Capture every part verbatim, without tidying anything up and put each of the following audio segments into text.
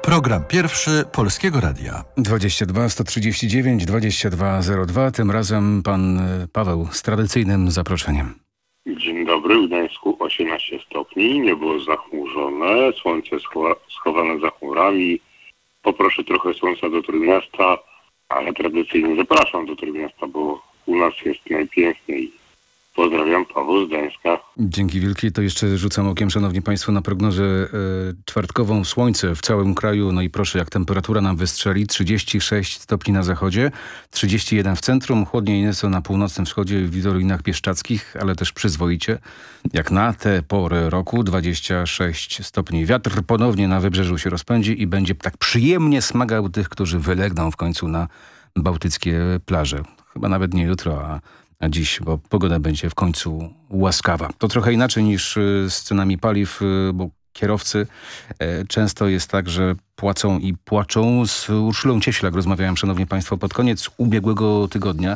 Program pierwszy Polskiego Radia. dwadzieścia dwa sto trzydzieści dziewięć dwadzieścia dwa zero dwa. Tym razem pan Paweł z tradycyjnym zaproszeniem. Dzień dobry, w Gdańsku osiemnaście stopni, niebo zachmurzone, słońce schowa- schowane za chmurami. Poproszę trochę słońca do Trójmiasta, ale tradycyjnie zapraszam do Trójmiasta, bo u nas jest najpiękniej. Pozdrawiam, Paweł z Gdańska. Dzięki wielkie. To jeszcze rzucam okiem, szanowni państwo, na prognozę e, czwartkową. Słońce w całym kraju. No i proszę, jak temperatura nam wystrzeli. trzydzieści sześć stopni na zachodzie, trzydzieści jeden w centrum, chłodniej nieco na północnym wschodzie w Dolinach Pieszczadzkich, ale też przyzwoicie. Jak na tę porę roku, dwadzieścia sześć stopni. Wiatr ponownie na wybrzeżu się rozpędzi i będzie tak przyjemnie smagał tych, którzy wylegną w końcu na bałtyckie plaże. Chyba nawet nie jutro, a a dziś, bo pogoda będzie w końcu łaskawa. To trochę inaczej niż z cenami paliw, bo kierowcy często jest tak, że płacą i płaczą. Z Urszulą Cieślak rozmawiałem, szanowni państwo, pod koniec ubiegłego tygodnia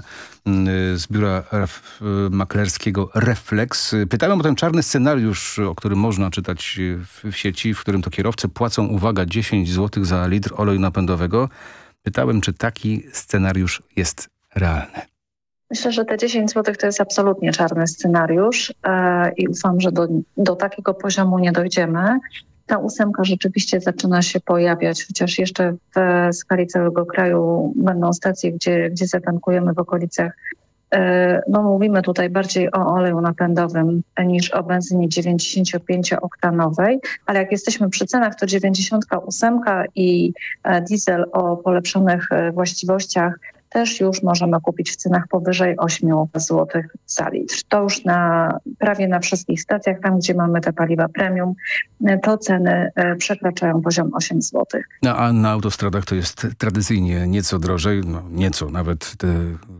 z biura ref, maklerskiego Reflex. Pytałem o ten czarny scenariusz, o którym można czytać w, w sieci, w którym to kierowcy płacą, uwaga, dziesięć złotych za litr oleju napędowego. Pytałem, czy taki scenariusz jest realny. Myślę, że te dziesięć złotych to jest absolutnie czarny scenariusz e, i ufam, że do, do takiego poziomu nie dojdziemy. Ta ósemka rzeczywiście zaczyna się pojawiać, chociaż jeszcze w skali całego kraju będą stacje, gdzie, gdzie zatankujemy w okolicach. E, no mówimy tutaj bardziej o oleju napędowym niż o benzynie dziewięćdziesięciopięciooktanowej, ale jak jesteśmy przy cenach, to dziewięćdziesiąt osiem i e, diesel o polepszonych e, właściwościach też już możemy kupić w cenach powyżej osiem złotych za litr. To już na, prawie na wszystkich stacjach, tam gdzie mamy te paliwa premium, to ceny przekraczają poziom osiem złotych. No, a na autostradach to jest tradycyjnie nieco drożej, no nieco, nawet te,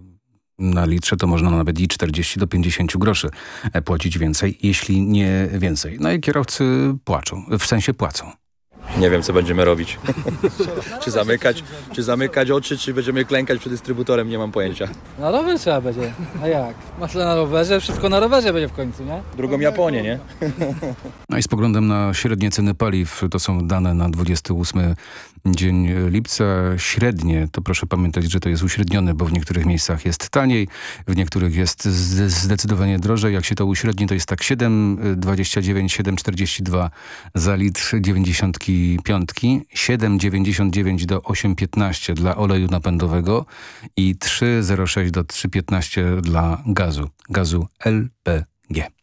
na litrze to można nawet i czterdzieści do pięćdziesięciu groszy płacić więcej, jeśli nie więcej. No i kierowcy płaczą, w sensie płacą. Nie wiem, co będziemy robić. czy zamykać, czy zamykać oczy, czy będziemy klękać przed dystrybutorem, nie mam pojęcia. Na rower trzeba będzie. A jak? Masło na rowerze, wszystko na rowerze będzie w końcu, nie? Drugą Japonię, nie? No i z poglądem na średnie ceny paliw, to są dane na dwudziesty ósmy dzień lipca. Średnie, to proszę pamiętać, że to jest uśrednione, bo w niektórych miejscach jest taniej, w niektórych jest zdecydowanie drożej. Jak się to uśredni, to jest tak siedem dwadzieścia dziewięć, siedem czterdzieści dwa za litr dziewięćdziesiątki piątki, siedem dziewięćdziesiąt dziewięć do osiem piętnaście dla oleju napędowego i trzy zero sześć do trzy piętnaście dla gazu, gazu L P G.